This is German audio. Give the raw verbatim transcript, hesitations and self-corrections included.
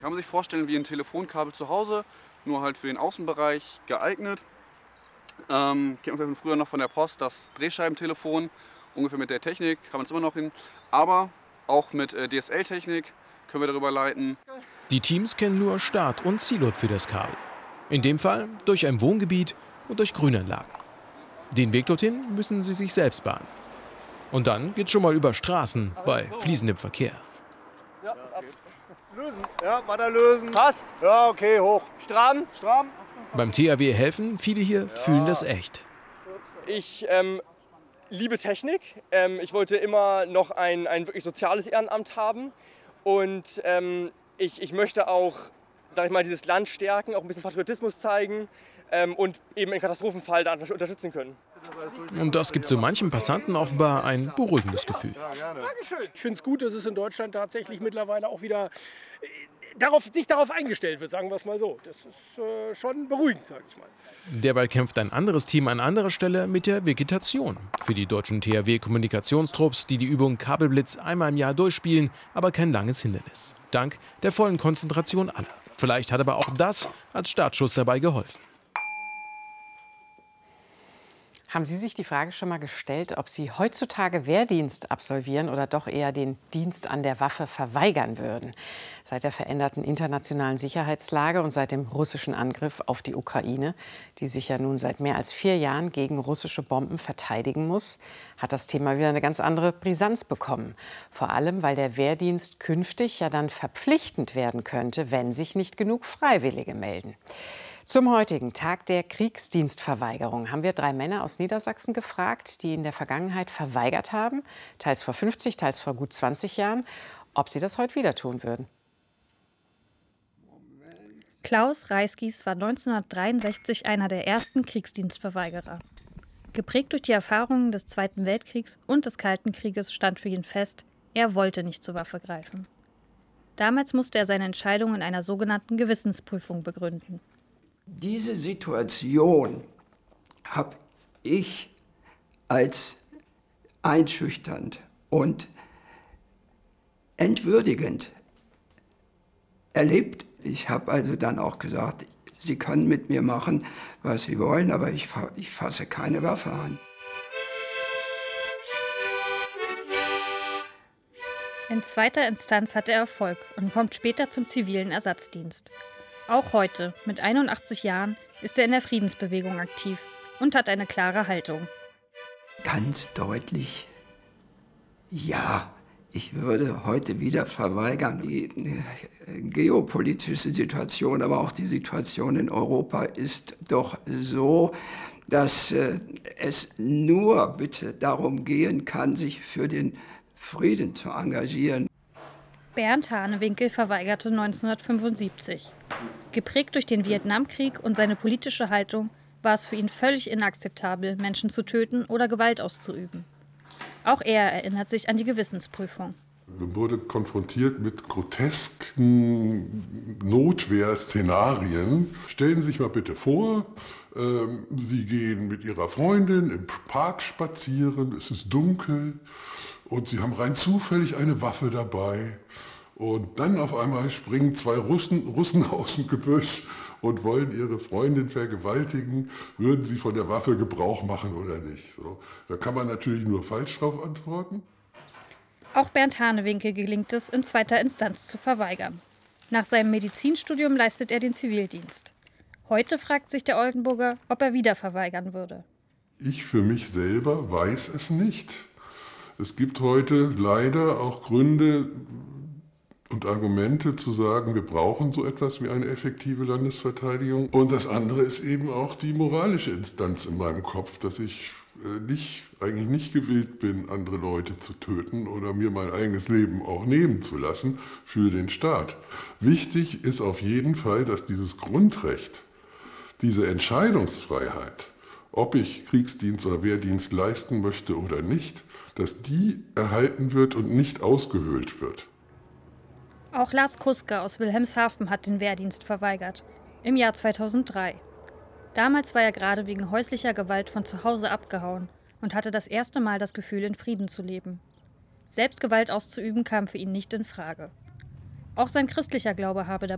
Kann man sich vorstellen wie ein Telefonkabel zu Hause, nur halt für den Außenbereich geeignet. Ähm, kennt man früher noch von der Post, das Drehscheibentelefon, ungefähr mit der Technik, kann man es immer noch hin. Aber auch mit äh, D S L-Technik können wir darüber leiten. Die Teams kennen nur Start- und Zielort für das Kabel. In dem Fall durch ein Wohngebiet und durch Grünanlagen. Den Weg dorthin müssen sie sich selbst bahnen. Und dann geht's schon mal über Straßen bei fließendem Verkehr. Ja, lösen. Ja, weiter lösen. Passt. Ja, okay, hoch. Stramm. Stramm. Beim T H W helfen, viele hier fühlen das echt. Ich ähm, liebe Technik. Ähm, ich wollte immer noch ein, ein wirklich soziales Ehrenamt haben. Und ähm, ich, ich möchte auch, sag ich mal, dieses Land stärken, auch ein bisschen Patriotismus zeigen ähm, und eben im Katastrophenfall da unterstützen können. Und das gibt so manchem Passanten offenbar ein beruhigendes Gefühl. Dankeschön. Ich finde es gut, dass es in Deutschland tatsächlich mittlerweile auch wieder äh, darauf, sich darauf eingestellt wird, sagen wir es mal so. Das ist äh, schon beruhigend, sage ich mal. Derweil kämpft ein anderes Team an anderer Stelle mit der Vegetation. Für die deutschen T H W-Kommunikationstrupps, die die Übung Kabelblitz einmal im Jahr durchspielen, aber kein langes Hindernis. Dank der vollen Konzentration aller. Vielleicht hat aber auch das als Startschuss dabei geholfen. Haben Sie sich die Frage schon mal gestellt, ob Sie heutzutage Wehrdienst absolvieren oder doch eher den Dienst an der Waffe verweigern würden? Seit der veränderten internationalen Sicherheitslage und seit dem russischen Angriff auf die Ukraine, die sich ja nun seit mehr als vier Jahren gegen russische Bomben verteidigen muss, hat das Thema wieder eine ganz andere Brisanz bekommen. Vor allem, weil der Wehrdienst künftig ja dann verpflichtend werden könnte, wenn sich nicht genug Freiwillige melden. Zum heutigen Tag der Kriegsdienstverweigerung haben wir drei Männer aus Niedersachsen gefragt, die in der Vergangenheit verweigert haben, teils vor fünfzig, teils vor gut zwanzig Jahren, ob sie das heute wieder tun würden. Klaus Reiskis war neunzehnhundertdreiundsechzig einer der ersten Kriegsdienstverweigerer. Geprägt durch die Erfahrungen des Zweiten Weltkriegs und des Kalten Krieges stand für ihn fest, er wollte nicht zur Waffe greifen. Damals musste er seine Entscheidung in einer sogenannten Gewissensprüfung begründen. Diese Situation habe ich als einschüchternd und entwürdigend erlebt. Ich habe also dann auch gesagt, Sie können mit mir machen, was Sie wollen, aber ich, ich fasse keine Waffe an. In zweiter Instanz hat er Erfolg und kommt später zum zivilen Ersatzdienst. Auch heute, mit einundachtzig Jahren, ist er in der Friedensbewegung aktiv und hat eine klare Haltung. Ganz deutlich, ja, ich würde heute wieder verweigern. Die geopolitische Situation, aber auch die Situation in Europa ist doch so, dass äh, es nur bitte darum gehen kann, sich für den Frieden zu engagieren. Bernd Hanewinkel verweigerte neunzehnhundertfünfundsiebzig. Geprägt durch den Vietnamkrieg und seine politische Haltung war es für ihn völlig inakzeptabel, Menschen zu töten oder Gewalt auszuüben. Auch er erinnert sich an die Gewissensprüfung. Man wurde konfrontiert mit grotesken Notwehrszenarien. Stellen Sie sich mal bitte vor, ähm, Sie gehen mit Ihrer Freundin im Park spazieren, es ist dunkel und Sie haben rein zufällig eine Waffe dabei. Und dann auf einmal springen zwei Russen, Russen aus dem Gebüsch und wollen ihre Freundin vergewaltigen. Würden sie von der Waffe Gebrauch machen oder nicht? So, da kann man natürlich nur falsch drauf antworten. Auch Bernd Hanewinkel gelingt es, in zweiter Instanz zu verweigern. Nach seinem Medizinstudium leistet er den Zivildienst. Heute fragt sich der Oldenburger, ob er wieder verweigern würde. Ich für mich selber weiß es nicht. Es gibt heute leider auch Gründe und Argumente zu sagen, wir brauchen so etwas wie eine effektive Landesverteidigung. Und das andere ist eben auch die moralische Instanz in meinem Kopf, dass ich äh, nicht, eigentlich nicht gewillt bin, andere Leute zu töten oder mir mein eigenes Leben auch nehmen zu lassen für den Staat. Wichtig ist auf jeden Fall, dass dieses Grundrecht, diese Entscheidungsfreiheit, ob ich Kriegsdienst oder Wehrdienst leisten möchte oder nicht, dass die erhalten wird und nicht ausgehöhlt wird. Auch Lars Kuske aus Wilhelmshaven hat den Wehrdienst verweigert, im Jahr zweitausenddrei. Damals war er gerade wegen häuslicher Gewalt von zu Hause abgehauen und hatte das erste Mal das Gefühl, in Frieden zu leben. Selbst Gewalt auszuüben kam für ihn nicht in Frage. Auch sein christlicher Glaube habe dabei